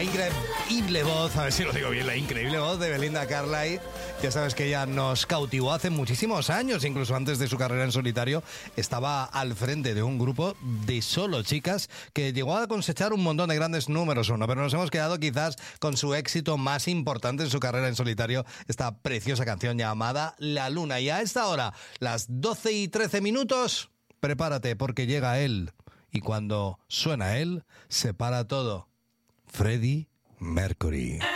La increíble voz, a ver si lo digo bien, la increíble voz de Belinda Carlisle. Ya sabes que ella nos cautivó hace muchísimos años, incluso antes de su carrera en solitario. Estaba al frente de un grupo de solo chicas que llegó a cosechar un montón de grandes números uno, pero nos hemos quedado quizás con su éxito más importante en su carrera en solitario, esta preciosa canción llamada La Luna. Y a esta hora, las 12:13, prepárate porque llega él. Y cuando suena él, se para todo. Freddie Mercury.